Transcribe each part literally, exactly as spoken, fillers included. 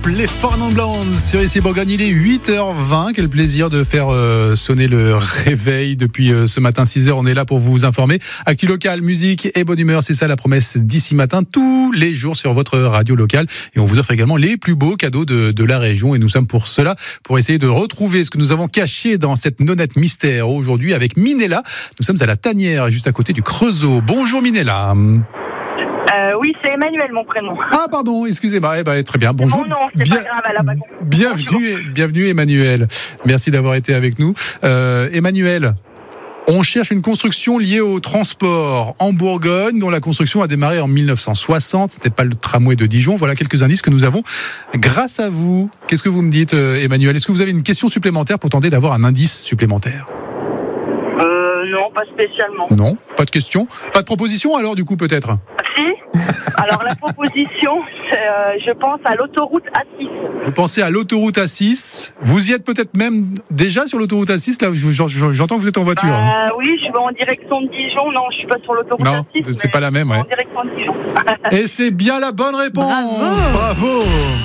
les Four Non Blondes sur ici Bourgogne. Il est huit heures vingt. Quel plaisir de faire euh, sonner le réveil depuis euh, ce matin six heures. On est là pour vous informer. Actu local, musique et bonne humeur, c'est ça la promesse d'ici matin, tous les jours sur votre radio locale. Et on vous offre également les plus beaux cadeaux de, de la région. Et nous sommes pour cela, pour essayer de retrouver ce que nous avons caché dans cette nonnette mystère aujourd'hui avec Minella. Nous sommes à la Tanière, juste à côté du Creusot. Bonjour Minella. Euh, oui, c'est Emmanuel, mon prénom. Ah, pardon, excusez-moi. Eh ben, très bien. Bonjour. Mon nom, c'est Bien... pas grave, à la base. Bienvenue, bienvenue, Emmanuel. Merci d'avoir été avec nous. Euh, Emmanuel, on cherche une construction liée au transport en Bourgogne, dont la construction a démarré en dix-neuf cent soixante. C'était pas le tramway de Dijon. Voilà quelques indices que nous avons grâce à vous. Qu'est-ce que vous me dites, Emmanuel? Est-ce que vous avez une question supplémentaire pour tenter d'avoir un indice supplémentaire? Euh, non, pas spécialement. Non, pas de question. Pas de proposition alors, du coup, peut-être? Si. Alors, la proposition, c'est, euh, je pense à l'autoroute A six. Vous pensez à l'autoroute A six. Vous y êtes peut-être même déjà sur l'autoroute A six, là, j'entends que vous êtes en voiture. Euh, hein. oui, je vais en direction de Dijon. Non, je suis pas sur l'autoroute non, A six. Non, c'est pas la même, ouais. En direction de Dijon. Et c'est bien la bonne réponse. Bravo. Bravo.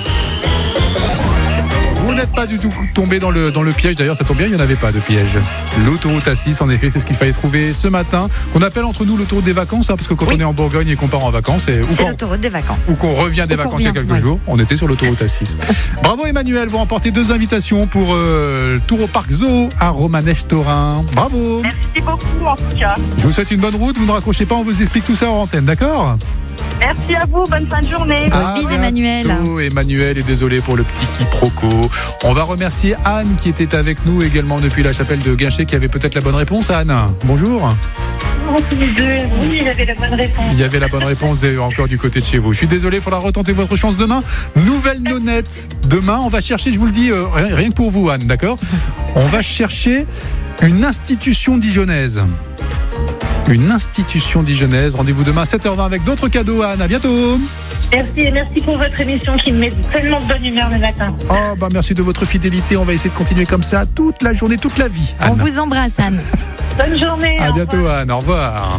Vous n'êtes pas du tout tombé dans le, dans le piège. D'ailleurs, ça tombe bien, il n'y en avait pas de piège. L'autoroute A six, en effet, c'est ce qu'il fallait trouver ce matin. Qu'on appelle entre nous l'autoroute des vacances, hein, parce que quand oui. on est en Bourgogne et qu'on part en vacances, et, ou c'est quand, l'autoroute des vacances. ou qu'on revient des ou vacances il y a quelques ouais. jours, on était sur l'autoroute A six. Bravo Emmanuel, vous remportez deux invitations pour euh, le tour au parc Zoo à Romanèche-Taurin. Bravo. Merci beaucoup, en tout cas. Je vous souhaite une bonne route, vous ne raccrochez pas, on vous explique tout ça en antenne, d'accord? Merci à vous, bonne fin de journée. Grosse bise, Emmanuel. Emmanuel, et désolé pour le petit quiproquo. On va remercier Anne qui était avec nous également depuis la chapelle de Guinchet, qui avait peut-être la bonne réponse. Anne, bonjour. Bonjour tous les deux. Oui, il avait la bonne réponse. Il y avait la bonne réponse encore du côté de chez vous. Je suis désolé, il faudra retenter votre chance demain. Nouvelle nonnette. Demain, on va chercher, je vous le dis, euh, rien, rien que pour vous, Anne, d'accord? On va chercher une institution dijonnaise. Une institution dijonnaise. Rendez-vous demain à sept heures vingt avec d'autres cadeaux, Anne. À bientôt. Merci et merci pour votre émission qui me met tellement de bonne humeur le matin. Oh, bah merci de votre fidélité. On va essayer de continuer comme ça toute la journée, toute la vie. Anne. On vous embrasse, Anne. Bonne journée. À bientôt, revoir. Anne. Au revoir.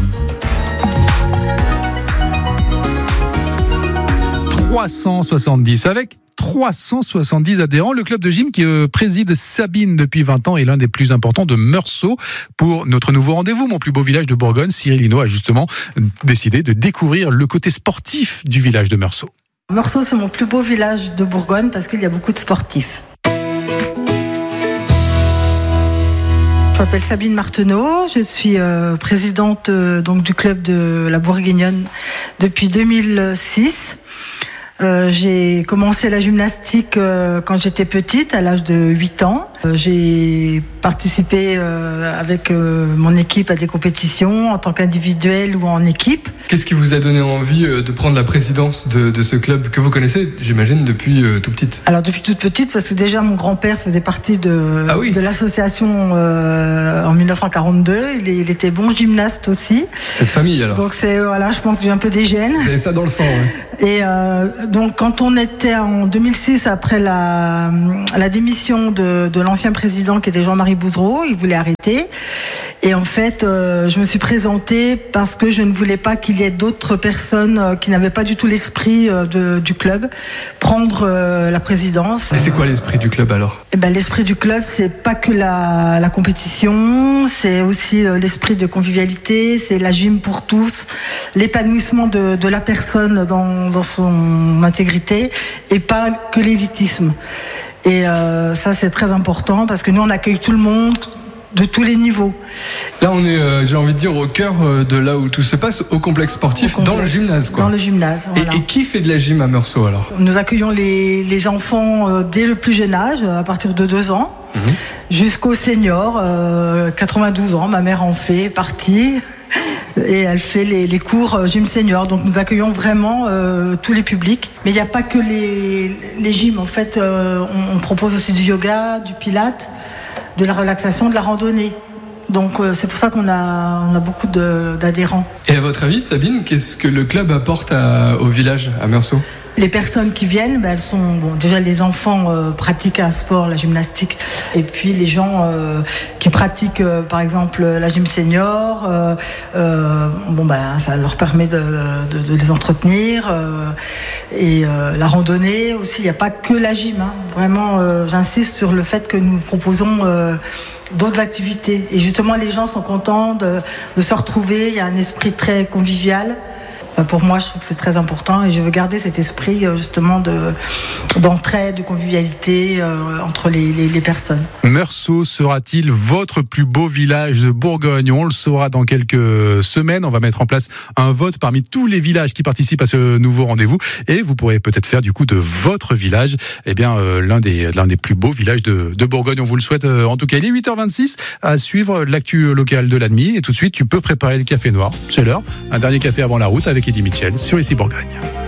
trois cent soixante-dix avec trois cent soixante-dix adhérents. Le club de gym qui euh, préside Sabine depuis vingt ans est l'un des plus importants de Meursault. Pour notre nouveau rendez-vous, mon plus beau village de Bourgogne, Cyril Hinault a justement décidé de découvrir le côté sportif du village de Meursault. Meursault, c'est mon plus beau village de Bourgogne parce qu'il y a beaucoup de sportifs. Je m'appelle Sabine Marteneau, je suis euh, présidente euh, donc, du club de la Bourguignonne depuis deux mille six. Euh, j'ai commencé la gymnastique euh, quand j'étais petite, à l'âge de huit ans. Euh, j'ai participé euh, avec euh, mon équipe à des compétitions en tant qu'individuel ou en équipe. Qu'est-ce qui vous a donné envie euh, de prendre la présidence de, de ce club que vous connaissez, j'imagine, depuis euh, tout petite? Alors depuis toute petite, parce que déjà mon grand-père faisait partie de, ah oui. de l'association euh, en dix-neuf cent quarante-deux. Il, il était bon gymnaste aussi. Cette famille alors. Donc c'est voilà, je pense que j'ai un peu des gènes. Vous avez ça dans le sang. Ouais. Et euh, donc quand on était en deux mille six, après la, la démission de, de l'ancien président qui était Jean-Marie Bouzereau, il voulait arrêter. Et en fait, euh, je me suis présentée parce que je ne voulais pas qu'il y ait d'autres personnes euh, qui n'avaient pas du tout l'esprit euh, de, du club prendre euh, la présidence. Et c'est quoi l'esprit du club alors? Eh ben, l'esprit du club, c'est pas que la, la compétition, c'est aussi euh, l'esprit de convivialité, c'est la gym pour tous, l'épanouissement de, de la personne dans, dans son intégrité et pas que l'élitisme. Et euh, ça, c'est très important parce que nous, on accueille tout le monde, de tous les niveaux. Là, on est, euh, j'ai envie de dire, au cœur de là où tout se passe, au complexe sportif, au complexe, dans le gymnase, quoi. Dans le gymnase, voilà. Et, et qui fait de la gym à Meursault, alors? Nous accueillons les, les enfants euh, dès le plus jeune âge, à partir de deux ans, mmh. jusqu'aux seniors, euh, quatre-vingt-douze ans. Ma mère en fait partie. Et elle fait les, les cours gym senior. Donc nous accueillons vraiment euh, tous les publics. Mais il n'y a pas que les, les gyms. En fait, euh, on, on propose aussi du yoga, du pilates, de la relaxation, de la randonnée. Donc euh, c'est pour ça qu'on a, on a beaucoup de, d'adhérents. Et à votre avis, Sabine, qu'est-ce que le club apporte à, au village, à Meursault? Les personnes qui viennent, ben, elles sont bon, déjà les enfants euh, pratiquent un sport, la gymnastique, et puis les gens euh, qui pratiquent euh, par exemple la gym senior, euh, euh, bon ben ça leur permet de, de, de les entretenir euh, et euh, la randonnée aussi. Il n'y a pas que la gym, hein. Vraiment, euh, j'insiste sur le fait que nous proposons euh, d'autres activités et justement les gens sont contents de, de se retrouver. Il y a un esprit très convivial. Pour moi, je trouve que c'est très important et je veux garder cet esprit justement de, d'entraide, de convivialité euh, entre les, les, les personnes. Meursault sera-t-il votre plus beau village de Bourgogne ? On le saura dans quelques semaines. On va mettre en place un vote parmi tous les villages qui participent à ce nouveau rendez-vous et vous pourrez peut-être faire du coup de votre village eh bien, euh, l'un, des, l'un des plus beaux villages de, de Bourgogne. On vous le souhaite euh, en tout cas. Il est huit heures vingt-six à suivre l'actu locale de l'A D M I et tout de suite tu peux préparer le café noir. C'est l'heure. Un dernier café avant la route avec Eddie Mitchell sur Ici Bourgogne.